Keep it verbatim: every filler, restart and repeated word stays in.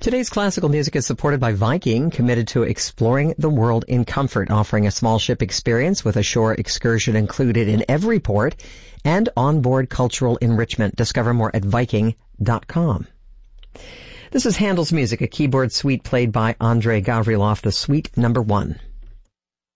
Today's classical music is supported by Viking, committed to exploring the world in comfort, offering a small ship experience with a shore excursion included in every port and onboard cultural enrichment. Discover more at Viking dot com. This is Handel's Music, a keyboard suite played by Andrei Gavrilov, the suite number one.